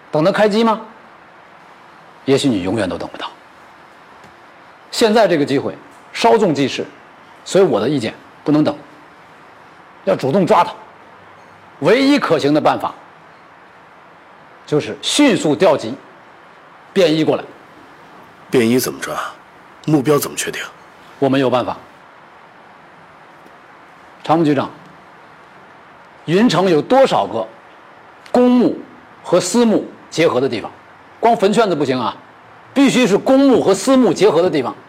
等他开机吗？也许你永远都等不到。现在这个机会稍纵即逝，所以我的意见不能等，要主动抓他。唯一可行的办法就是迅速调集便衣过来。 便衣怎么抓？目标怎么确定？ 我们有办法。常务局长，云城有多少个公墓和私墓结合的地方？光坟圈子不行啊，必须是公墓和私墓结合的地方。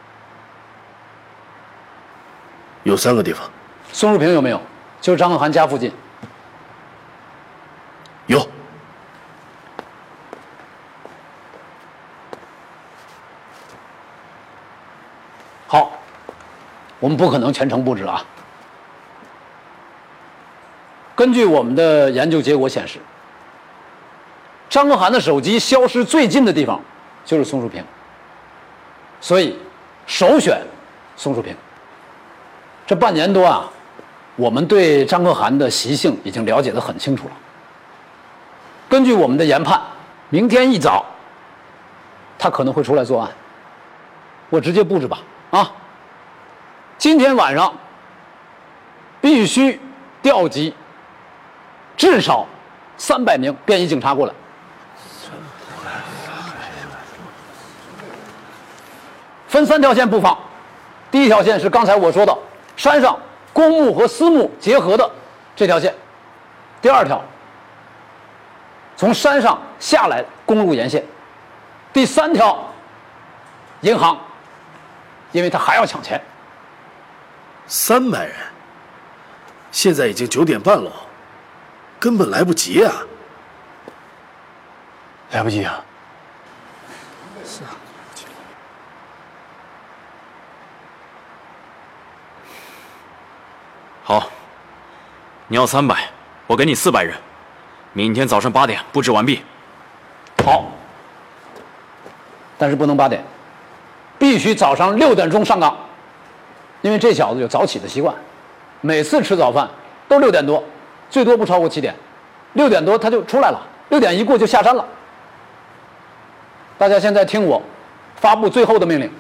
有3个地方。 松树坪有没有？就是张可涵家附近。 有。 好，我们不可能全程布置啊。根据我们的研究结果显示，张可涵的手机消失最近的地方就是松树坪，所以首选松树坪。这半年多啊，我们对张可涵的习性已经了解得很清楚了。根据我们的研判，明天一早他可能会出来作案。我直接布置吧，啊！今天晚上必须调集至少300名便衣警察过来。分3条线布防，第一条线是刚才我说的山上公墓和私墓结合的这条线，第2条从山上下来公路沿线，第3条银行，因为他还要抢钱。 300人，现在已经9点半了，根本来不及啊！ 来不及啊！ 是啊。 好，你要300，我给你400人，明天早上8点布置完毕。 好，但是不能8点，必须早上6点钟上岗，因为这小子有早起的习惯，每次吃早饭都6点多，最多不超过7点，6点多他就出来了，6点一过就下山了。大家现在听我发布最后的命令。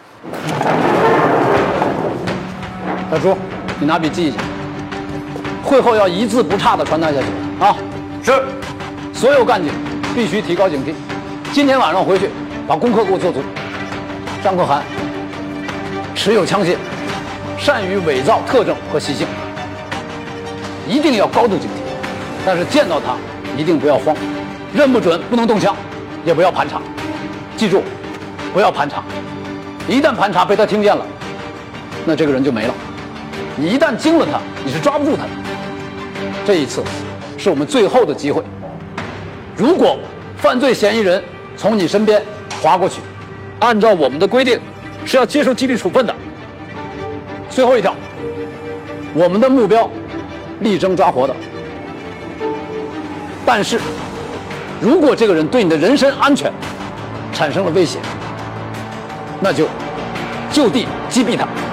小朱，你拿笔记一下，会后要一字不差地传达下去啊！ 是。 所有干警必须提高警惕，今天晚上回去把功课给我做足。张可涵持有枪械，善于伪造特征和习性，一定要高度警惕。但是见到他一定不要慌，认不准不能动枪，也不要盘查。记住，不要盘查，一旦盘查被他听见了，那这个人就没了。你一旦惊了他，你是抓不住他的。这一次是我们最后的机会，如果犯罪嫌疑人从你身边划过去，按照我们的规定是要接受纪律处分的。最后一条，我们的目标力争抓活的，但是如果这个人对你的人身安全产生了威胁，那就就地击毙他。